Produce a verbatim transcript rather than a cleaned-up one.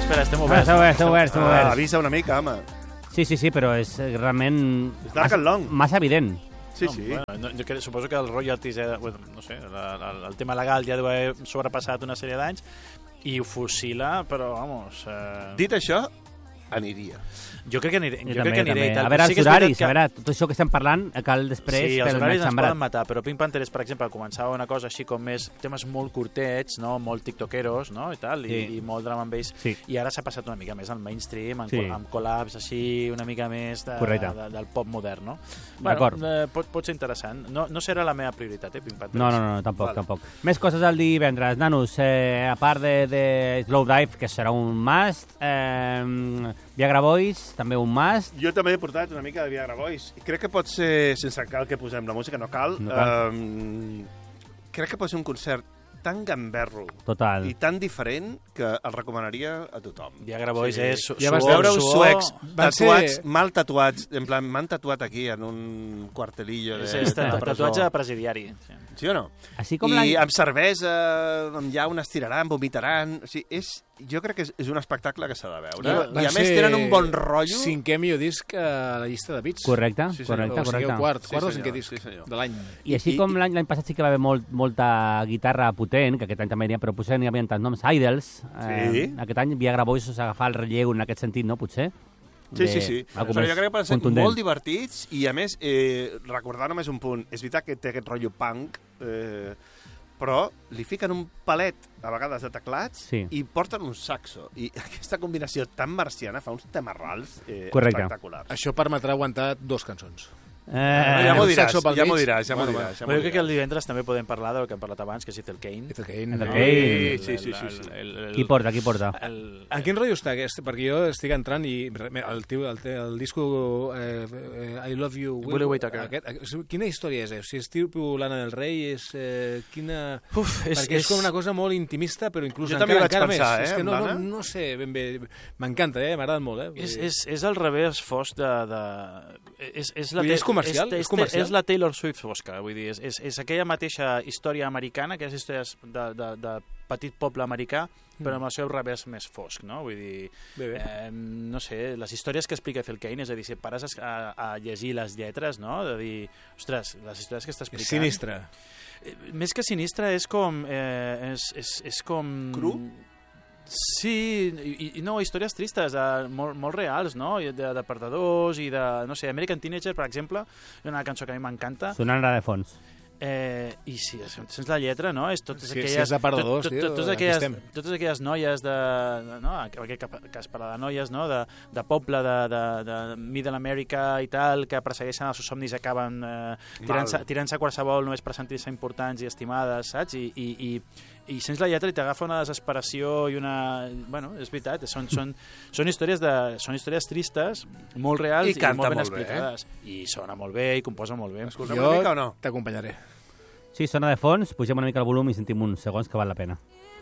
espera, estem oberts. Estem oberts, estem oberts, estem Ah, oberts. avisa una mica, home. Sí, sí, sí, però és realment... És dark and long. Massa evident. Sí, no, sí. Bueno, no, jo crec, suposo que el royalties, eh, bueno, no sé, la, la, el tema legal ja deu haver sobrepassat una sèrie d'anys i ho fusila, però, vamos... Eh... Dit això, aniria. Jo crec que aniré, jo, Jo crec també, que aniré també. i tal. A veure, Sí els que és horaris, veritat que... a veure, tot això que estem parlant, cal després Sí, els fer el horaris ens sembrat. poden matar, però Pink Panther és, per exemple, començava una cosa així com més temes molt curtets, no? Molt tiktokeros, no? I tal, i, Sí. i molt drum and bass. Sí. I ara s'ha passat una mica més al mainstream, amb, Sí. amb collabs així una mica més de, Correcte. de, del pop modern, no? D'acord. Bueno, eh, pot, pot ser interessant. No, no serà la meva prioritat, eh, Pink Panther. No, no, no, tampoc, Vale. tampoc. Més coses al divendres. Nanos, eh, a part de, de Slow Dive, que serà un must, eh, Viagra Boys, també un must. Jo també he portat una mica de Viagra Boys. Crec que pot ser, sense cal que posem la música, no cal. No cal. Um, crec que pot ser un concert tan gamberro Total. i tan diferent que el recomanaria a tothom. Viagra Boys Sí. és su Ja suor, vas veure uns suor. suecs Van tatuats, ser- mal tatuats, en plan, m'han tatuat aquí en un quartelillo de, És, és de tatu- presó. tatuatge de presidiari. Sí. Sí o no? Així com I l'any... amb cervesa, amb llauna, estiraran, vomitaran... O sigui, és, jo crec que és, és un espectacle que s'ha de veure. Van I a més ser tenen un bon rotllo. Cinquè millor disc a la llista de bits. Correcte, Sí, senyor. correcte, O sigui, correcte. el quart, Sí, quart o senyor, cinquè disc sí, senyor. de l'any. I així I- com i- l'any l'any passat sí que va haver molt, molta guitarra potent, que aquest any també n'hi ha, però potser n'hi havia tants noms, Idols. Eh, Sí. aquest any Viagra Boys s'agafar el relleu en aquest sentit, no, potser? Sí, De sí, sí. algo Però més jo crec que poden ser contundent. molt divertits i, a més, eh, recordar només un punt. És veritat que té aquest rotllo punk, eh, però li fiquen un palet, a vegades, de teclats Sí. i porten un saxo. I aquesta combinació tan marciana fa uns temarrals eh, Correcte. espectaculars. Això permetrà aguantar dos cançons. Eh, ja m'ho un diràs, saxo pel ja m'ho mig. diràs, ja m'ho Bueno, diràs. Ja Però m'ho jo crec que el diràs. divendres també podem parlar del que hem parlat abans, que és Ethel Cain. Ethel Cain. Ethel no? Cain. Sí, sí, sí, sí, sí. El, el, Qui porta, qui porta? El, En quin rotllo està aquest? Perquè jo estic entrant i el, tio, el, el disco eh, eh, I Love You... Willie Whittaker. Aquest, aquest, quina història és? O sigui, és tipus Lana del Rei? És, eh, quina... Uf, és, Perquè és, com una cosa molt intimista, però inclús Jo encara, també vaig encara pensar, més. eh, És que amb no, no, Lana. no sé ben bé. M'encanta, eh? M'ha agradat molt, eh? Vull És, dir- és, és el revés fosc de... de és, és, la Vull dir, és Ta- comercial, És, és comercial. és la Taylor Swift fosca, vull dir, és, és, és aquella mateixa història americana, aquelles històries de, de, de petit poble americà, però amb el seu revés més fosc, no? Vull dir, Bé, bé. eh, no sé, les històries que explica Ethel Cain, és a dir, si pares a, a llegir les lletres, no? De dir, ostres, les històries que està És explicant... sinistre. Eh, Més que sinistre, és com... Eh, és, és, és com... Cru? Sí, i, i no, històries tristes, eh, molt, molt reals, no? I De, de perdedors i de, no sé, American Teenager, per exemple, una cançó que a mi m'encanta. Sonant ara de fons. Eh, I si sents la lletra, no? És totes Sí, si aquelles, és de perdedors, tot, tio, tot, totes, aquí aquelles, estem. totes aquelles noies de... No? Aquest cas parla de noies, no? De, de poble, de, de, de Middle America i tal, que persegueixen els seus somnis i acaben eh, tirant-se tirant a qualsevol només per sentir-se importants i estimades, saps? I, i, i, i sents la lletra i t'agafa una desesperació i una... Bueno, és veritat, són, són, són, històries, de, són històries tristes, molt reals I i, canta molt ben molt bé, explicades. I sona molt bé i composa molt bé. Escoltem Jo una mica o no? t'acompanyaré. Sí, sona de fons, pugem una mica el volum i sentim uns segons que val la pena.